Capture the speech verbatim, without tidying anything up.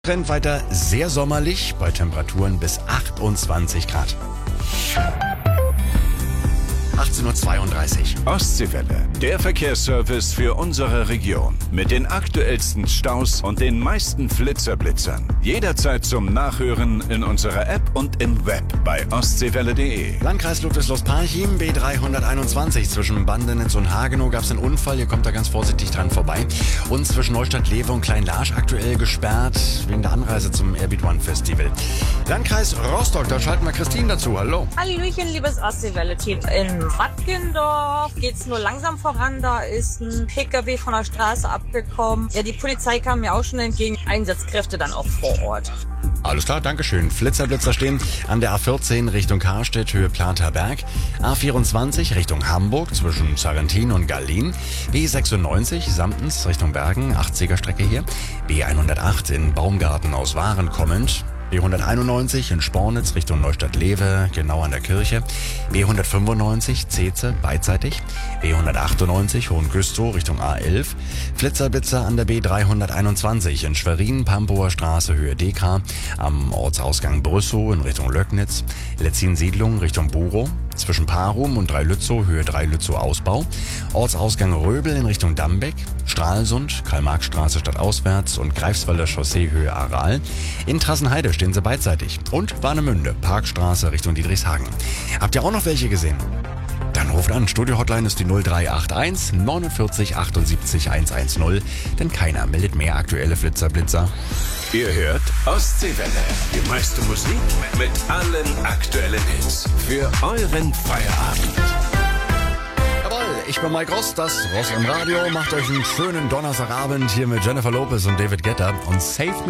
Trend weiter sehr sommerlich bei Temperaturen bis achtundzwanzig Grad. achtzehn Uhr zweiunddreißig. Ostseewelle, der Verkehrsservice für unsere Region. Mit den aktuellsten Staus und den meisten Flitzerblitzern. Jederzeit zum Nachhören in unserer App und im Web bei ostseewelle punkt de. Landkreis Ludwigslust-Parchim, B dreihunderteinundzwanzig. Zwischen Bandenitz und Hagenow gab es einen Unfall. Ihr kommt da ganz vorsichtig dran vorbei. Und zwischen Neustadt-Lewe und Klein-Larsch aktuell gesperrt wegen der Anreise zum Airbeat One Festival. Landkreis Rostock, da schalten wir Christine dazu. Hallo. Hallöchen, liebes Ostseewelle-Team. In Wattgendorf geht's nur langsam voran. Da ist ein P K W von der Straße abgekommen. Ja, die Polizei kam mir auch schon entgegen. Einsatzkräfte dann auch vor Ort. Alles klar, Dankeschön. Flitzerblitzer stehen an der A vierzehn Richtung Karstedt, Höhe Platerberg. A vierundzwanzig Richtung Hamburg zwischen Sarrentin und Gallin. B sechsundneunzig Samtens Richtung Bergen, achtziger Strecke hier. B hundertacht in Baumgarten aus Waren kommend. B hunderteinundneunzig in Spornitz Richtung Neustadt-Lewe, genau an der Kirche. B hundertfünfundneunzig Zeze, beidseitig. B hundertachtundneunzig Hohengüstrow Richtung A elf. Flitzerblitzer an der B dreihunderteinundzwanzig in Schwerin, Pampower Straße, Höhe Dekra. Am Ortsausgang Brüssow in Richtung Löcknitz. Letzin-Siedlung Richtung Burow. Zwischen Parum und Dreilützow, Höhe Dreilützow Ausbau. Ortsausgang Röbel in Richtung Dambeck. Stralsund, Karl-Marx-Straße stadtauswärts und Greifswalder Chaussee, Höhe Aral. In Trassenheide stehen sie beidseitig. Und Warnemünde, Parkstraße Richtung Dietrichshagen. Habt ihr auch noch welche gesehen? Dann ruft an. Studio-Hotline ist die null drei acht eins neunundvierzig achtundsiebzig hundertzehn. Denn keiner meldet mehr aktuelle Flitzerblitzer. Ihr hört Ostseewelle. Die meiste Musik mit allen aktuellen Hits. Für euren Feierabend. Jawohl, ich bin Mike Ross, das Ross im Radio. Macht euch einen schönen Donnerstagabend hier mit Jennifer Lopez und David Guetta und Save Me.